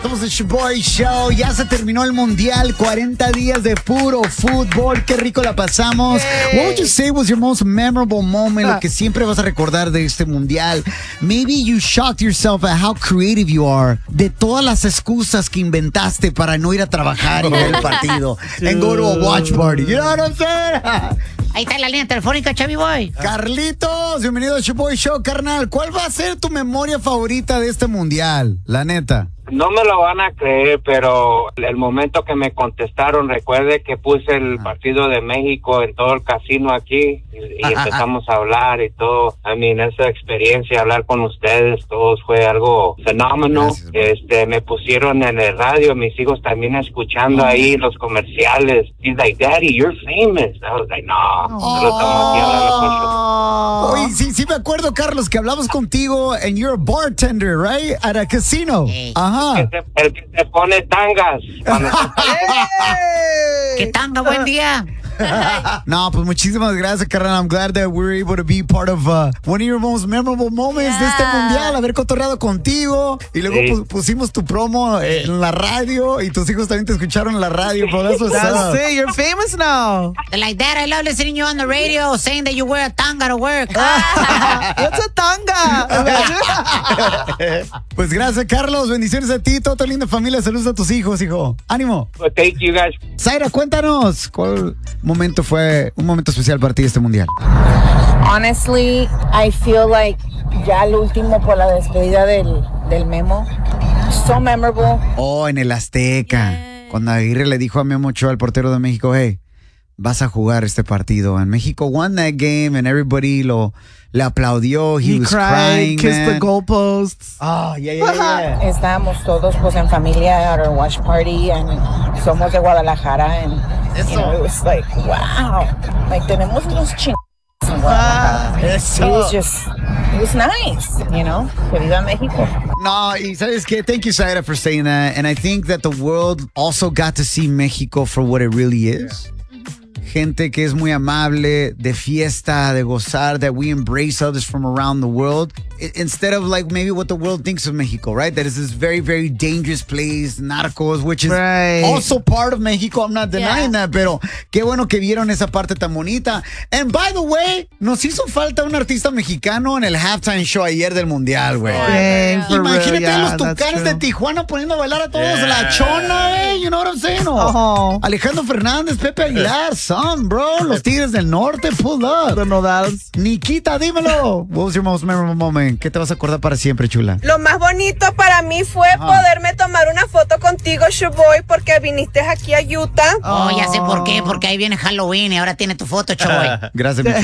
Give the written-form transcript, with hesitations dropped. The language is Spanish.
Somos el Boy Show, ya se terminó el Mundial, 40 días de puro fútbol, qué rico la pasamos. What would you say was your most memorable moment, lo que siempre vas a recordar de este Mundial? Maybe you shocked yourself at how creative you are, de todas las excusas que inventaste para no ir a trabajar y ver el partido, and go to a watch party, you know what I'm saying? Ahí está la línea telefónica, Chavi Boy. Carlitos, bienvenido al Boy Show, carnal. ¿Cuál va a ser tu memoria favorita de este Mundial? La neta. No me lo van a creer, pero el momento que me contestaron, recuerde que puse el partido de México en todo el casino aquí y empezamos a hablar y todo. Esa experiencia, hablar con ustedes, todos fue algo fenómeno. Me pusieron en el radio, mis hijos también escuchando ahí los comerciales. He's like, Daddy, you're famous. I was like, no, solo estamos aquí hablando con Oye, sí me acuerdo, Carlos, que hablamos contigo and you're a bartender, right? At a casino. Ajá. El que se pone tangas. ¿Qué tanga? Buen día. No, pues muchísimas gracias, carnal. I'm glad that we're able to be part of one of your most memorable moments de este Mundial, haber cotorreado contigo. Y luego pusimos tu promo en la radio y tus hijos también te escucharon en la radio. That's it. You're famous now. Like that, I love listening to you on the radio saying that you wear a tanga to work. What's a tanga? Pues gracias, Carlos. Bendiciones a ti, toda tu linda familia. Saludos a tus hijos, hijo. Ánimo. Well, thank you, guys. Zaira, cuéntanos, ¿cuál momento fue un momento especial para ti este Mundial? Honestly, I feel like ya el último por la despedida del Memo. So memorable. Oh, en el Azteca. Cuando Aguirre le dijo a Memo Ochoa, el portero de México, hey, vas a jugar este partido. And México won that game and everybody le aplaudió. He was crying, kissed the goalposts. Oh, yeah. Estábamos todos pues en familia at our watch party and somos de Guadalajara and you know, it was like, wow. Like tenemos unos chingos en Guadalajara. It was nice, you know. Que viva México. No, y sabes que, thank you, Zaira, for saying that. And I think that the world also got to see Mexico for what it really is. Gente que es muy amable, de fiesta, de gozar, that we embrace others from around the world. Instead of like maybe what the world thinks of Mexico, right? That is this very, very dangerous place, narcos, which is also part of Mexico. I'm not denying that, pero qué bueno que vieron esa parte tan bonita. And by the way, nos hizo falta un artista mexicano en el halftime show ayer del Mundial, güey. Imagínate los Tucanes de Tijuana poniendo a bailar a todos. La Chona, you know what I'm saying? Alejandro Fernández, Pepe Aguilar, bro, los Tigres del Norte, pull up. The Nodals. Nikita, dímelo. What was your most memorable moment? ¿Qué te vas a acordar para siempre, chula? Lo más bonito para mí fue poderme tomar una foto contigo, Shoboy, porque viniste aquí a Utah. Oh, ya sé por qué, porque ahí viene Halloween y ahora tiene tu foto, Shoboy. Gracias, mi